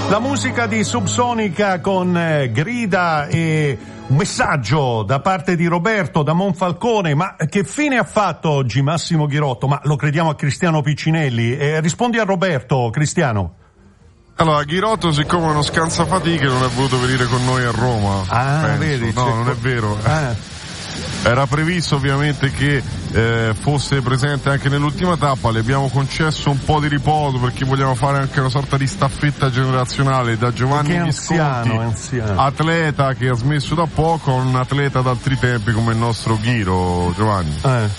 La musica di Subsonica con grida e un messaggio da parte di Roberto da Monfalcone. Ma che fine ha fatto oggi Massimo Ghirotto? Ma lo crediamo a Cristiano Piccinelli? Rispondi a Roberto, Cristiano. Allora, Ghirotto, siccome è uno scansafatiche, non è voluto venire con noi a Roma. Vedi? No, non è vero. Era previsto ovviamente che fosse presente anche nell'ultima tappa, le abbiamo concesso un po' di riposo perché vogliamo fare anche una sorta di staffetta generazionale da Giovanni Visconti, atleta che ha smesso da poco, a un atleta d'altri tempi come il nostro Ghiro, Giovanni.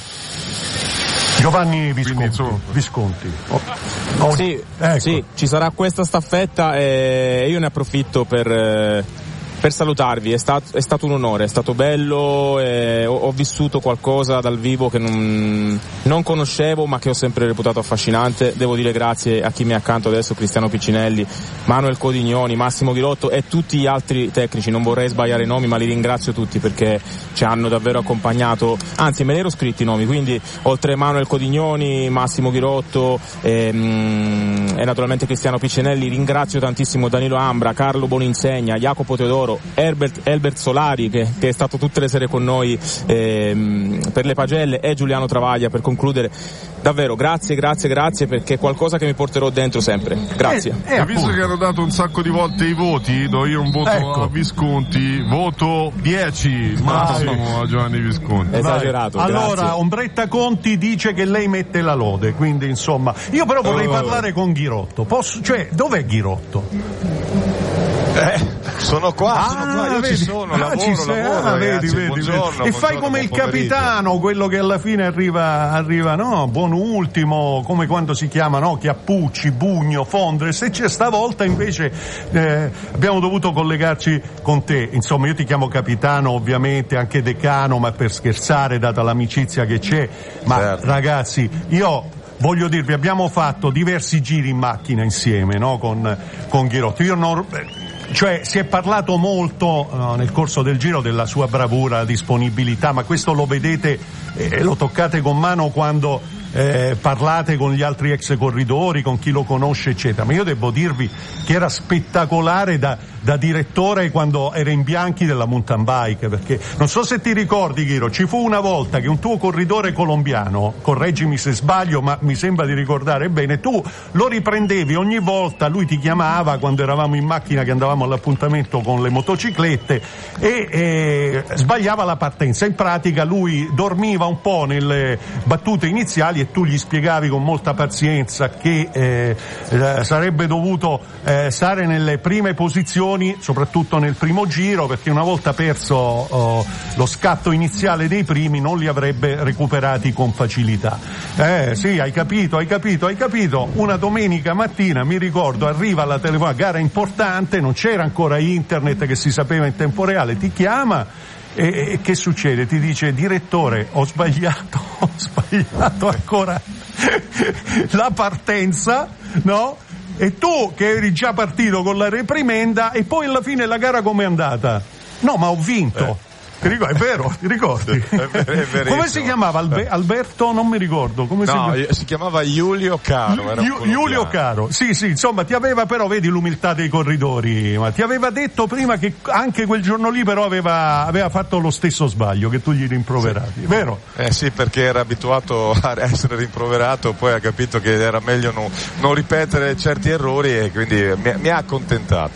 Giovanni Visconti. Sì, ecco. Sì, ci sarà questa staffetta e io ne approfitto per salutarvi. È stato un onore, è stato bello, ho vissuto qualcosa dal vivo che non conoscevo ma che ho sempre reputato affascinante. Devo dire grazie a chi mi è accanto adesso, Cristiano Piccinelli, Manuel Codignoni, Massimo Ghirotto e tutti gli altri tecnici. Non vorrei sbagliare i nomi ma li ringrazio tutti perché ci hanno davvero accompagnato, anzi me ne ero scritti i nomi, quindi oltre Manuel Codignoni, Massimo Ghirotto e naturalmente Cristiano Piccinelli, ringrazio tantissimo Danilo Ambra, Carlo Boninsegna, Jacopo Teodoro, Herbert Solari che è stato tutte le sere con noi per le pagelle, e Giuliano Travaglia per concludere. Davvero grazie perché è qualcosa che mi porterò dentro sempre. Grazie. E visto che hanno dato un sacco di volte i voti, do io un voto a Visconti, voto 10 massimo a Giovanni Visconti. Esagerato. Allora, grazie. Ombretta Conti dice che lei mette la lode, quindi insomma io però vorrei parlare con Ghirotto. Dov'è Ghirotto? Sono qua, io vedi, ci sono, lavoro, ragazzi, vedi. Buongiorno, e fai come il capitano, quello che alla fine arriva, no, buon ultimo, come quando si chiama, no, Chiappucci, Bugno, Fondres, e stavolta invece abbiamo dovuto collegarci con te. Insomma, io ti chiamo capitano, ovviamente, anche decano, ma per scherzare, data l'amicizia che c'è, ma certo. Ragazzi, io voglio dirvi, abbiamo fatto diversi giri in macchina insieme, no, con Ghirotto. Si è parlato molto nel corso del giro della sua bravura, disponibilità, ma questo lo vedete e lo toccate con mano quando parlate con gli altri ex corridori, con chi lo conosce, eccetera. Ma io devo dirvi che era spettacolare da direttore quando era in bianchi della mountain bike, perché non so se ti ricordi, Ghiro, ci fu una volta che un tuo corridore colombiano, correggimi se sbaglio, ma mi sembra di ricordare bene, tu lo riprendevi ogni volta, lui ti chiamava quando eravamo in macchina che andavamo all'appuntamento con le motociclette e sbagliava la partenza. In pratica lui dormiva un po' nelle battute iniziali e tu gli spiegavi con molta pazienza che sarebbe dovuto stare nelle prime posizioni, soprattutto nel primo giro, perché una volta perso lo scatto iniziale dei primi non li avrebbe recuperati con facilità. Sì, hai capito. Una domenica mattina, mi ricordo, arriva alla telefonata, gara importante, non c'era ancora internet che si sapeva in tempo reale, ti chiama e che succede? Ti dice: direttore, ho sbagliato ancora la partenza, no? E tu che eri già partito con la reprimenda, e poi alla fine la gara com'è andata? No, ma ho vinto. È vero, ti ricordi? È come si chiamava? Alberto? Non mi ricordo. Si chiamava Giulio Caro. Giulio Caro, sì, insomma, ti aveva, però vedi l'umiltà dei corridori, ma ti aveva detto prima che anche quel giorno lì però aveva fatto lo stesso sbaglio che tu gli rimproveravi, vero? Sì, perché era abituato a essere rimproverato, poi ha capito che era meglio non ripetere certi errori e quindi mi ha accontentato.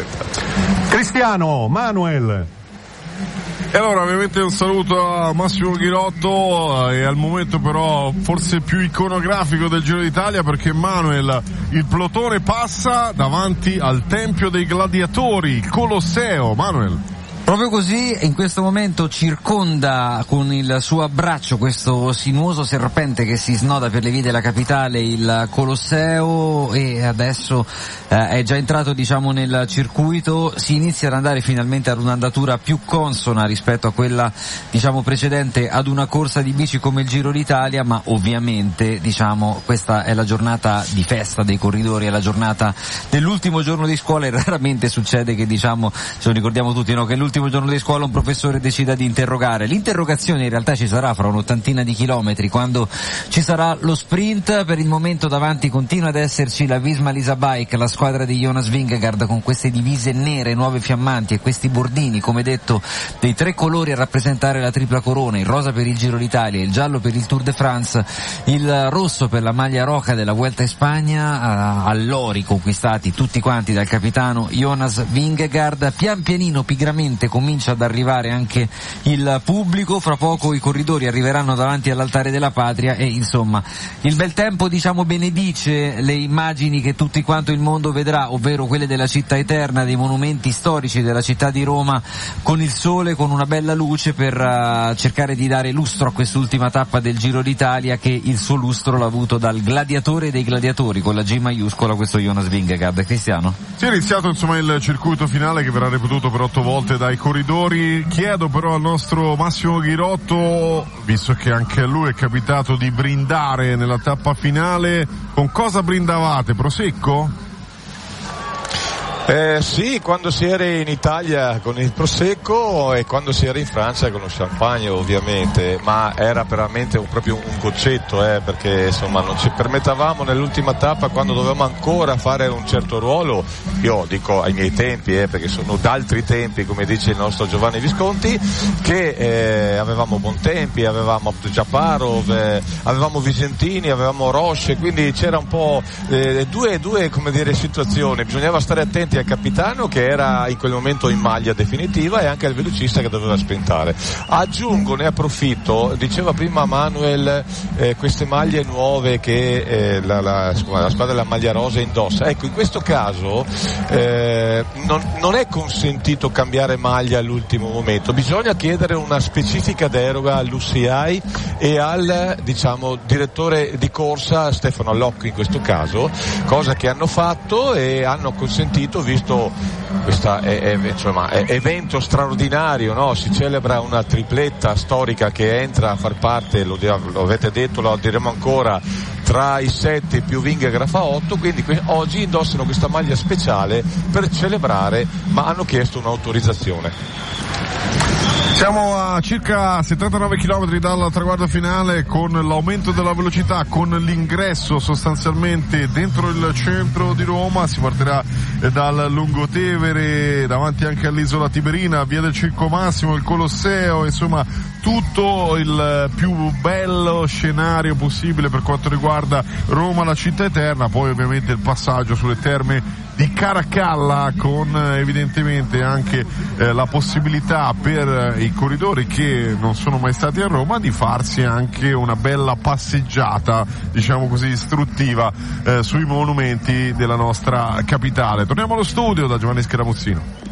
Cristiano, Manuel. E allora ovviamente un saluto a Massimo Ghirotto e al momento però forse più iconografico del Giro d'Italia, perché Manuel, il plotone passa davanti al Tempio dei Gladiatori, il Colosseo. Manuel. Proprio così, in questo momento circonda con il suo abbraccio questo sinuoso serpente che si snoda per le vie della capitale, il Colosseo, e adesso è già entrato, diciamo, nel circuito. Si inizia ad andare finalmente ad un'andatura più consona rispetto a quella, diciamo, precedente ad una corsa di bici come il Giro d'Italia, ma ovviamente, diciamo, questa è la giornata di festa dei corridori, è la giornata dell'ultimo giorno di scuola e raramente succede che, diciamo, ce lo ricordiamo tutti, no, che l'ultimo l'ultimo giorno di scuola un professore decida di interrogare. L'interrogazione in realtà ci sarà fra un'ottantina di chilometri, quando ci sarà lo sprint. Per il momento davanti continua ad esserci la Visma Lease Bike, la squadra di Jonas Vingegaard, con queste divise nere nuove fiammanti e questi bordini, come detto, dei 3 colori a rappresentare la tripla corona: il rosa per il Giro d'Italia, il giallo per il Tour de France, il rosso per la maglia roca della Vuelta in Spagna, all'ori conquistati tutti quanti dal capitano Jonas Vingegaard. Pian pianino, pigramente comincia ad arrivare anche il pubblico, fra poco i corridori arriveranno davanti all'altare della patria e insomma il bel tempo, diciamo, benedice le immagini che tutti quanto il mondo vedrà, ovvero quelle della città eterna, dei monumenti storici della città di Roma, con il sole, con una bella luce, per cercare di dare lustro a quest'ultima tappa del Giro d'Italia, che il suo lustro l'ha avuto dal gladiatore dei gladiatori, con la G maiuscola, questo Jonas Vingegaard. Cristiano? Si è iniziato insomma il circuito finale, che verrà ripetuto per 8 volte dai corridori. Chiedo però al nostro Massimo Ghirotto, visto che anche a lui è capitato di brindare nella tappa finale, con cosa brindavate? Prosecco? Sì, quando si era in Italia con il Prosecco e quando si era in Francia con lo champagne, ovviamente, ma era veramente proprio un goccetto, perché insomma non ci permettavamo nell'ultima tappa, quando dovevamo ancora fare un certo ruolo, io dico ai miei tempi, perché sono d'altri tempi, come dice il nostro Giovanni Visconti, che avevamo Bontempi, avevamo Japarov, avevamo Visentini, avevamo Roche, quindi c'era un po' due come dire situazioni, bisognava stare attenti al capitano, che era in quel momento in maglia definitiva, e anche al velocista che doveva sprintare. Aggiungo, ne approfitto, diceva prima Manuel queste maglie nuove che la squadra della maglia rosa indossa. Ecco, in questo caso non è consentito cambiare maglia all'ultimo momento, bisogna chiedere una specifica deroga all'UCI e al, diciamo, direttore di corsa Stefano Allocco in questo caso, cosa che hanno fatto e hanno consentito, visto questo evento straordinario, no? Si celebra una tripletta storica che entra a far parte, lo avete detto, lo diremo ancora, tra i 7 più Vingegaard fa 8, quindi oggi indossano questa maglia speciale per celebrare, ma hanno chiesto un'autorizzazione. Siamo a circa 79 km dal traguardo finale, con l'aumento della velocità, con l'ingresso sostanzialmente dentro il centro di Roma. Si partirà dal Lungotevere, davanti anche all'isola Tiberina, via del Circo Massimo, il Colosseo, insomma tutto il più bello scenario possibile per quanto riguarda Roma, la città eterna. Poi ovviamente il passaggio sulle terme di Caracalla, con evidentemente anche la possibilità per i corridori che non sono mai stati a Roma di farsi anche una bella passeggiata, diciamo così, istruttiva sui monumenti della nostra capitale. Torniamo allo studio da Giovanni Scaramuzzino.